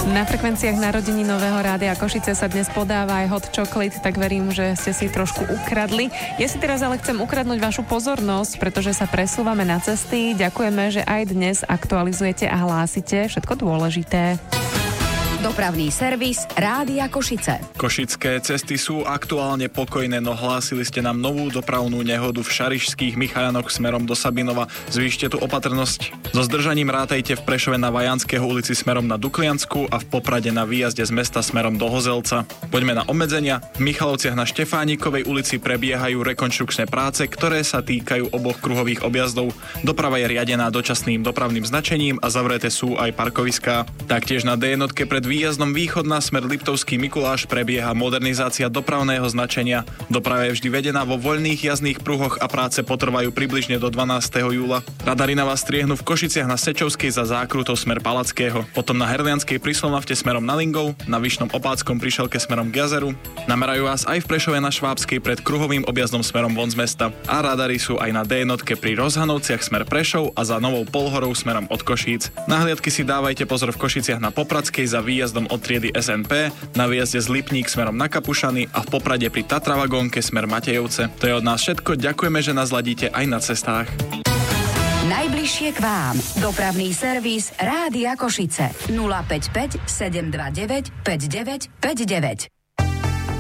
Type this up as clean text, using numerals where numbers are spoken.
Na frekvenciách narodeninového rádia Košice sa dnes podáva aj hot chocolate, tak verím, že ste si trošku ukradli. Ja si teraz ale chcem ukradnúť vašu pozornosť, pretože sa presúvame na cesty. Ďakujeme, že aj dnes aktualizujete a hlásite všetko dôležité. Dopravný servis Rádia Košice. Košické cesty sú aktuálne pokojné, no hlásili ste nám novú dopravnú nehodu v Šarišských Michajanoch smerom do Sabinova. Zvýšte tu opatrnosť. So zdržaním rátajte v Prešove na Vajanského ulici smerom na Dukliansku a v Poprade na výjazde z mesta smerom do Hozelca. Poďme na obmedzenia. V Michalovciach na Štefánikovej ulici prebiehajú rekonštrukčné práce, ktoré sa týkajú oboch kruhových objazdov. Doprava je riadená dočasným dopravným značením a zavreté sú aj parkoviská. Taktiež na D1 pred výjazdom východ na smer Liptovský Mikuláš prebieha modernizácia dopravného značenia. Doprava je vždy vedená vo voľných jazdných pruhoch a práce potrvajú približne do 12. júla. Radary na vás striehnú v Košiciach na Sečovskej za zákrutou smer Palackého, potom na Herlianskej pri Slovnafte smerom na Lingov, na Vyšnom Opáckom pri Šelke smerom k jazeru. Namerajú vás aj v Prešove na Švábskej pred kruhovým objazdom smerom von z mesta. A radary sú aj na D1 pri Rozhanovciach smer Prešov a za Novou Polhorou smerom od Košíc. Na hliadky si dávajte pozor v Košiciach na Popradskej za výjazdom od triedy SNP, na výjazde z Lipník smerom na Kapušany a v Poprade pri Tatravagónke smer Matejovce. To je od nás všetko, ďakujeme, že nás ladíte aj na cestách. Najbližšie k vám. Dopravný servis Rádia Košice. 055 729 5959.